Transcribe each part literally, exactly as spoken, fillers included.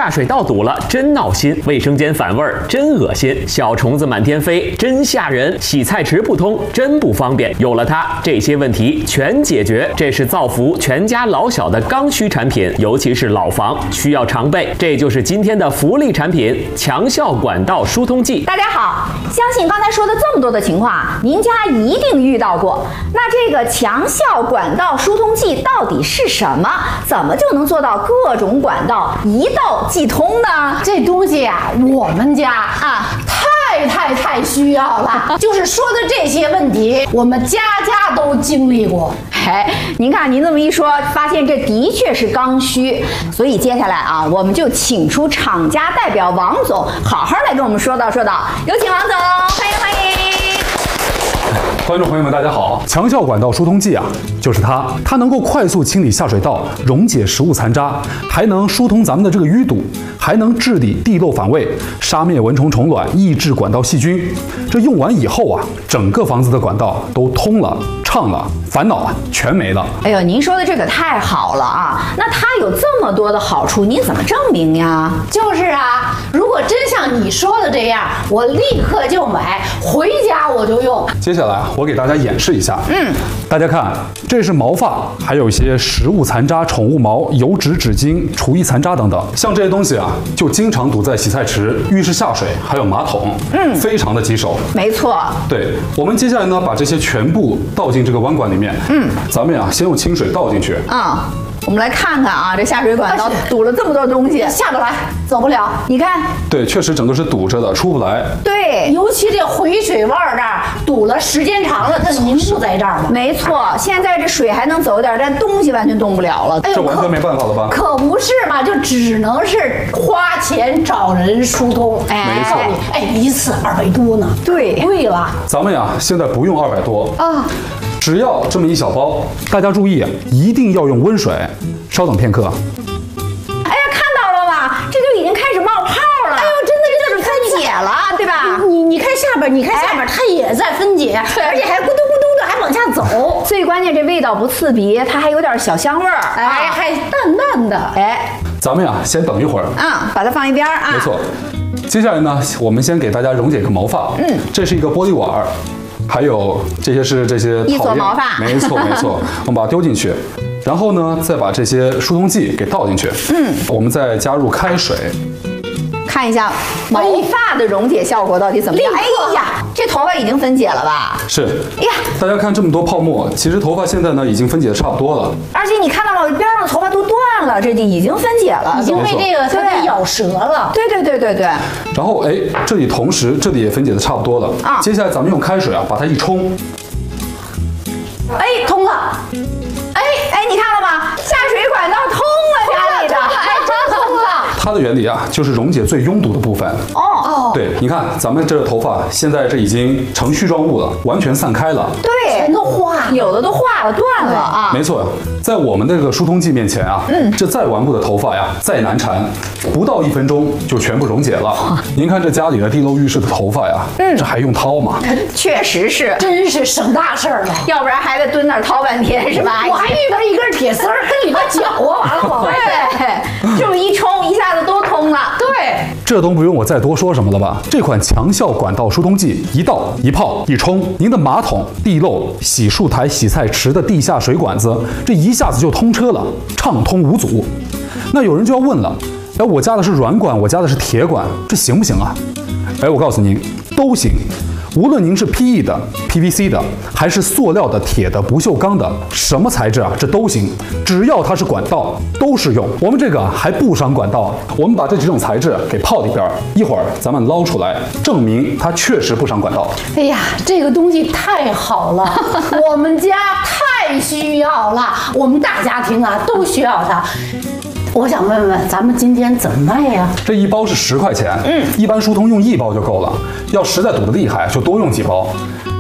下水道堵了，真闹心；卫生间反味儿，真恶心；小虫子满天飞，真吓人；洗菜池不通，真不方便。有了它，这些问题全解决。这是造福全家老小的刚需产品，尤其是老房需要常备。这就是今天的福利产品——强效管道疏通剂。 大家好，相信刚才说的这么多的情况，您家一定遇到过。那这个强效管道疏通剂到底是什么？怎么就能做到各种管道一道即通呢？ 这东西啊，我们家啊太太太需要了。就是说的这些问题，我们家家都经历过。 哎，您看您这么一说，发现这的确是刚需。所以接下来啊，我们就请出厂家代表王总，好好来跟我们说道说道。有请王总，欢迎欢迎。 观众朋友们，大家好！强效管道疏通剂啊，就是它，它能够快速清理下水道，溶解食物残渣，还能疏通咱们的这个淤堵，还能治理地漏反味，杀灭蚊虫虫卵，抑制管道细菌。这用完以后啊，整个房子的管道都通了、畅了，烦恼啊全没了。 哎呦，您说的这可太好了啊！那它有这么多的好处，您怎么证明呀？ 就是啊，如果真像你说的这样，我立刻就买，回家我就用。 接下来啊，我给大家演示一下。嗯，大家看，这是毛发，还有一些食物残渣、宠物毛、油脂、纸巾、厨艺残渣等等。像这些东西啊，就经常堵在洗菜池、浴室下水，还有马桶，嗯，非常的棘手。 没错。 对，我们接下来呢，把这些全部倒进这个弯管里面。嗯，咱们呀，先用清水倒进去。 啊、嗯。我们来看看啊，这下水管道堵了这么多东西， 下不来，走不了。你看， 对，确实整个是堵着的，出不来。 对， 尤其这回水弯这儿堵了，时间长了，它凝固在这儿了。 没错，现在这水还能走点，但东西完全动不了了。 哎、这完全没办法了吧？ 可不是嘛，就只能是花钱找人疏通。 哎， 没错。 哎，一次二百多呢。 对， 贵了。 咱们呀，现在不用二百多啊。 只要这么一小包，大家注意，一定要用温水。稍等片刻。 哎呀，看到了吧？这就已经开始冒泡了。 哎呦，真的这就是分解了，对吧？ 你你看下边，你看下边，它也在分解，而且还咕嘟咕嘟的，还往下走。 最关键，这味道不刺鼻，它还有点小香味儿， 哎，还淡淡的。 哎， 咱们呀，先等一会儿。 啊，把它放一边啊。 没错。接下来呢，我们先给大家溶解一个毛发。嗯，这是一个玻璃碗。还有这些是这些一撮毛发， 没错没错，我们把它丢进去，然后呢，再把这些疏通剂给倒进去。嗯，我们再加入开水， 看一下毛发的溶解效果到底怎么样？哎呀，这头发已经分解了吧？ 是。 哎呀， 大家看这么多泡沫，其实头发现在呢已经分解的差不多了。 而且你看到了边上的头发都断了，这就已经分解了， 已经被这个它给咬折了。 对对对对对。 然后哎，这里同时这里也分解的差不多了啊。接下来咱们用开水啊把它一冲， 哎，通了。 哎哎，你看了吗？下水管道通了，家里的， 哎，真通了。 它的原理啊，就是溶解最拥堵的部分。 哦哦， 对，你看咱们这个头发现在这已经成絮状物了，完全散开了。 对， 全都化， 有的都化了、断了啊。 没错，在我们这个疏通剂面前啊，嗯，这再顽固的头发呀，再难缠，不到一分钟就全部溶解了。您看这家里的地漏浴室的头发呀，嗯，这还用掏吗？ 确实是， 真是省大事儿了， 要不然还得蹲那儿掏半天，是吧？ 我还遇到一根铁丝儿跟里边搅啊，完了往外对，这么一冲，一下子都通了。 对， 这都不用我再多说什么了吧？这款强效管道疏通剂，一倒一泡一冲，您的马桶、地漏、洗漱台、洗菜池的地下水管子，这一下子就通车了，畅通无阻。那有人就要问了，哎，我家的是软管，我家的是铁管，这行不行啊？哎，我告诉您，都行。无论您是 P E 的、P V C 的，还是塑料的、铁的、不锈钢的，什么材质啊，这都行，只要它是管道，都适用。我们这个还不伤管道，我们把这几种材质给泡里边，一会儿咱们捞出来，证明它确实不伤管道。 哎呀，这个东西太好了，我们家太需要了，我们大家庭啊都需要它。我想问问，咱们今天怎么卖呀？ 这一包是十块钱，嗯，一般疏通用一包就够了。要实在堵得厉害，就多用几包。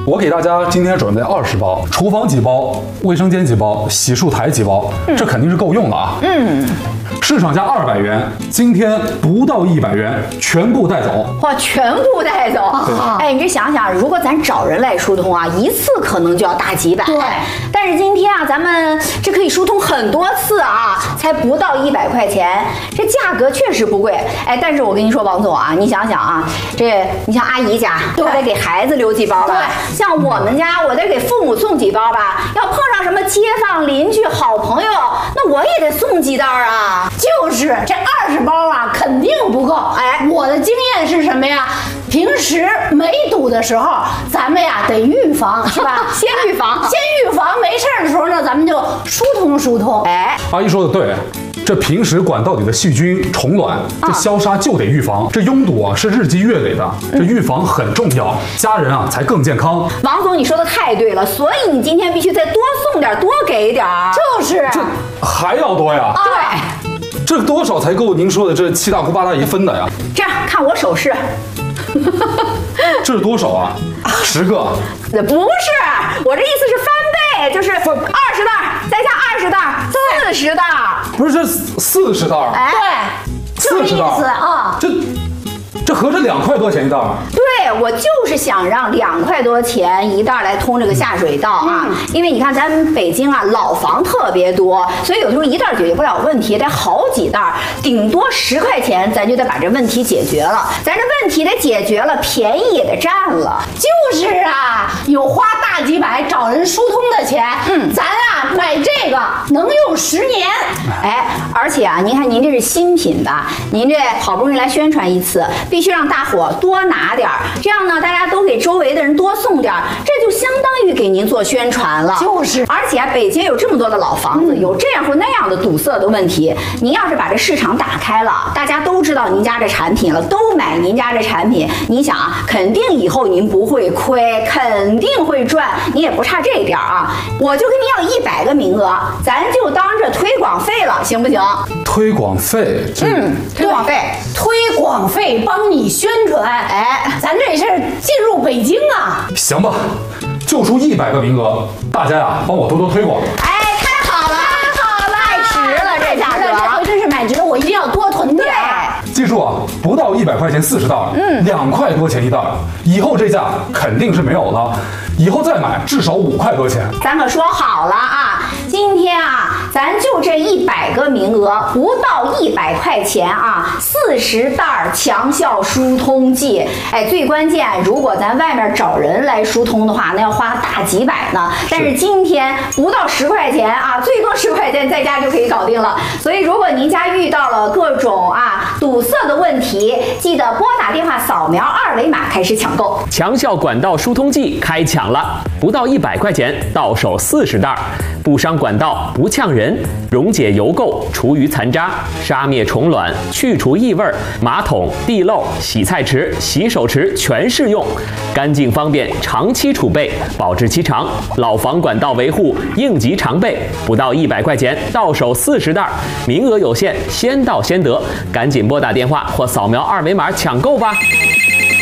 我给大家今天准备二十包，厨房几包，卫生间几包，洗漱台几包，这肯定是够用的啊。嗯。市场价二百元，今天不到一百元，全部带走。 哇，全部带走！哎，你这想想，如果咱找人来疏通啊，一次可能就要大几百。 对。 但是今天啊，咱们这可以疏通很多次啊，才不到一百块钱，这价格确实不贵。哎，但是我跟你说，王总啊，你想想啊，这你像阿姨家，我得给孩子留几包吧？ 对。 像我们家，我得给父母送几包吧？要碰上什么街坊邻居、好朋友，那我也得送几袋啊。 就是这二十包啊，肯定不够。哎，我的经验是什么呀？平时没堵的时候，咱们呀得预防，是吧？ 先预防， 先预防，没事的时候呢，咱们就疏通疏通。 哎， 阿姨说的对。这平时管道里的细菌、虫卵，这消杀就得预防。这拥堵啊是日积月累的，这预防很重要，家人啊才更健康。 王总，你说的太对了，所以你今天必须再多送点，多给点。 就是这还要多呀？ 对， 这多少才够您说的这七大姑八大姨分的呀？ 这样看我手势。 这是多少啊？十个？ 不是，我这意思是翻倍，就是二十袋，再加二十袋，四十袋。 不是，这四十袋。 哎， 对， 四十袋啊， 这这合着两块多钱一袋。 对，我就是想让两块多钱一袋来通这个下水道啊，嗯、因为你看咱们北京啊老房特别多，所以有的时候一袋解决不了问题，得好几袋，顶多十块钱咱就得把这问题解决了。咱这问题得解决了，便宜也得占了。 就是啊，有花大几百找人疏通的钱，嗯，咱啊买这个能用十年。 哎，而且啊，您看您这是新品吧？您这好不容易来宣传一次，必须让大伙多拿点儿，这样呢，大家都给周围的人多送点儿，这就相当于给您做宣传了。 就是， 而且啊，北京有这么多的老房子，嗯、有这样或那样的堵塞的问题，您要是把这市场打开了，大家都知道您家这产品了，都买您家这产品，你想啊，肯定以后您不会亏，肯定会赚，你也不差这一点啊。我就跟您要一百个名额，咱就当这推广费了，行不行？ 推广费， 嗯，推广费， 推广费帮你宣传，哎，咱这事儿进入北京啊。 行吧，就出一百个名额，大家呀帮我多多推广。 哎，太好了，太好了，太值了，这价格， 这回真是买值，我一定要多囤点。 记住啊，不到一百块钱四十袋，嗯，两块多钱一袋，以后这价肯定是没有了，以后再买至少五块多钱。 咱可说好了啊，今天啊，咱就这一百个名额，不到一百块钱啊，四十袋强效疏通剂。哎，最关键，如果咱外面找人来疏通的话，那要花大几百呢。但是今天不到十块钱啊，最多十块钱在家就可以搞定了。所以，如果您家遇到了各种啊堵塞的问题，记得拨打电话扫描二维码开始抢购。 强效管道疏通剂开抢了，不到一百块钱，到手四十袋，不伤管道，不呛人，溶解油垢，除余残渣，杀灭虫卵，去除异味，马桶、地漏、洗菜池、洗手池全适用，干净方便，长期储备，保质期长，老房管道维护应急常备，不到一百块钱，到手四十袋，名额有限，先到先得，赶紧拨打电话或扫描二维码抢购吧。